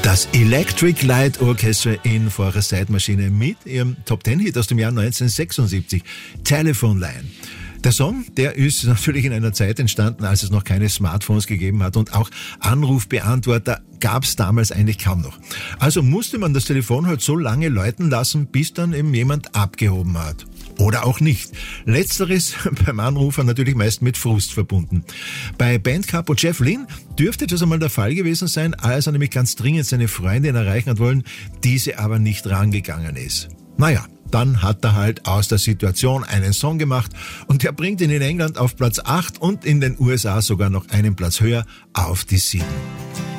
Das Electric Light Orchestra in Forest Zeitmaschine mit ihrem Top-10-Hit aus dem Jahr 1976, Telephone Line. Der Song, der ist natürlich in einer Zeit entstanden, als es noch keine Smartphones gegeben hat und auch Anrufbeantworter gab es damals eigentlich kaum noch. Also musste man das Telefon halt so lange läuten lassen, bis dann eben jemand abgehoben hat. Oder auch nicht. Letzteres beim Anrufer natürlich meist mit Frust verbunden. Bei Bandcapo Jeff Lynne dürfte das einmal der Fall gewesen sein, als er nämlich ganz dringend seine Freundin erreichen hat wollen, diese aber nicht rangegangen ist. Naja, dann hat er halt aus der Situation einen Song gemacht und der bringt ihn in England auf Platz 8 und in den USA sogar noch einen Platz höher auf die 7.